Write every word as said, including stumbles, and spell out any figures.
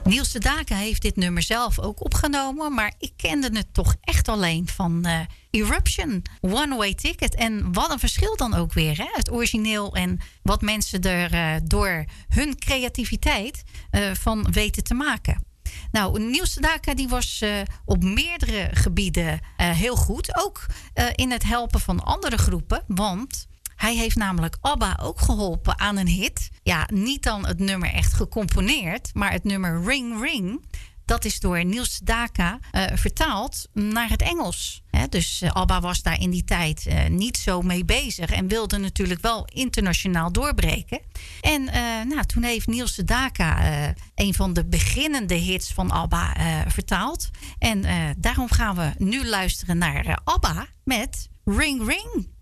Niels Sedaka heeft dit nummer zelf ook opgenomen, maar ik kende het toch echt alleen van uh, Eruption, One Way Ticket. En wat een verschil dan ook weer, hè? Het origineel en wat mensen er uh, door hun creativiteit uh, van weten te maken. Nou, Niels Sedaka die was uh, op meerdere gebieden uh, heel goed. Ook uh, in het helpen van andere groepen, want hij heeft namelijk ABBA ook geholpen aan een hit. Ja, niet dan het nummer echt gecomponeerd, maar het nummer Ring Ring. Dat is door Niels Sedaka uh, vertaald naar het Engels. He, dus uh, ABBA was daar in die tijd uh, niet zo mee bezig. En wilde natuurlijk wel internationaal doorbreken. En uh, nou, toen heeft Niels Sedaka uh, een van de beginnende hits van ABBA uh, vertaald. En uh, daarom gaan we nu luisteren naar uh, ABBA met Ring Ring.